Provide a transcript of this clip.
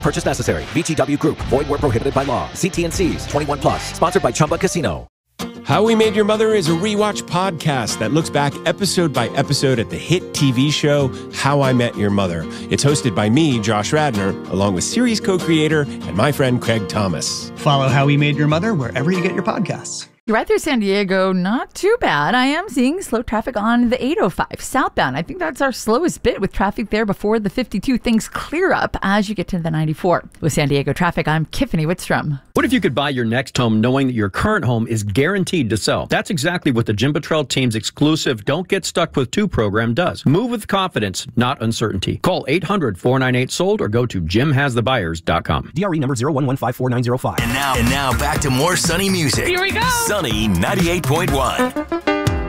Purchase necessary. VGW Group. Void where prohibited by law. See T&Cs. 21 plus. Sponsored by Chumba Casino. How We Made Your Mother is a rewatch podcast that looks back episode by episode at the hit TV show How I Met Your Mother. It's hosted by me, Josh Radnor, along with series co-creator and my friend Craig Thomas. Follow How We Made Your Mother wherever you get your podcasts. Right through San Diego, not too bad. I am seeing slow traffic on the 805 southbound. I think that's our slowest bit with traffic there before the 52. Things clear up as you get to the 94. With San Diego traffic, I'm Tiffany Whitstrom. What if you could buy your next home knowing that your current home is guaranteed to sell? That's exactly what the Jim Buttrell team's exclusive Don't Get Stuck With 2 program does. Move with confidence, not uncertainty. Call 800-498-SOLD or go to jimhasthebuyers.com. DRE number 0115495. And now back to more Sunny music. Here we go. Sunny 98.1.